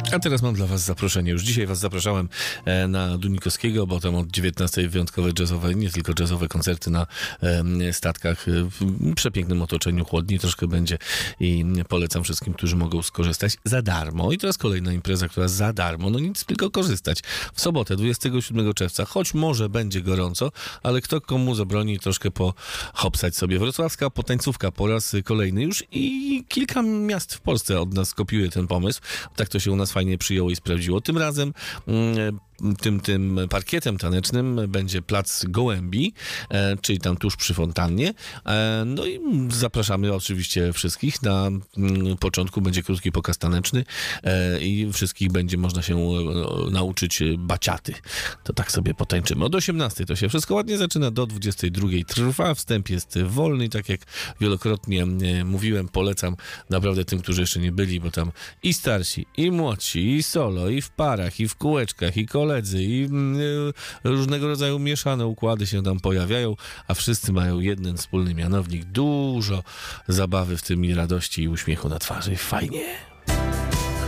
A teraz mam dla was zaproszenie. Już dzisiaj was zapraszałem na Dunikowskiego, bo tam od 19 wyjątkowe jazzowe, nie tylko jazzowe koncerty na statkach w przepięknym otoczeniu, chłodniej troszkę będzie i polecam wszystkim, którzy mogą skorzystać za darmo. I teraz kolejna impreza, która za darmo, no nic, tylko korzystać. W sobotę, 27 czerwca, choć może będzie gorąco, ale kto komu zabroni troszkę pohopsać sobie. Wrocławska potańcówka po raz kolejny już i kilka miast w Polsce od nas kopiuje ten pomysł. Tak to się u nas fajnie przyjęło i sprawdziło. Tym razem tym parkietem tanecznym będzie Plac Gołębi, czyli tam tuż przy fontannie. No i zapraszamy oczywiście wszystkich. Na początku będzie krótki pokaz taneczny i wszystkich będzie można się nauczyć baciaty. To tak sobie potańczymy. Od 18 to się wszystko ładnie zaczyna, do 22 trwa. Wstęp jest wolny, tak jak wielokrotnie mówiłem, polecam naprawdę tym, którzy jeszcze nie byli, bo tam i starsi, i młodsi, i solo, i w parach, i w kółeczkach, i koledzy, i różnego rodzaju mieszane układy się tam pojawiają, a wszyscy mają jeden wspólny mianownik. Dużo zabawy w tym i radości i uśmiechu na twarzy. Fajnie.